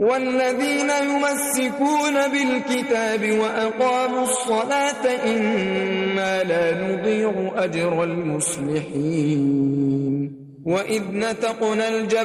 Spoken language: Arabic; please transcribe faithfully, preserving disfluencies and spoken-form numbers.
والذين يمسكون بالكتاب وأقاموا الصلاة إنا لا نضيع أجر المصلحين. وإذ نتقنا الجبل